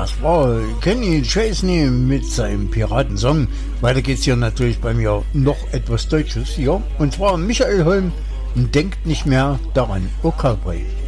das war Kenny Chesney mit seinem Piratensong. Weiter geht's hier natürlich bei mir noch etwas Deutsches hier. Und zwar Michael Holm, denkt nicht mehr daran. Oh Cowboy.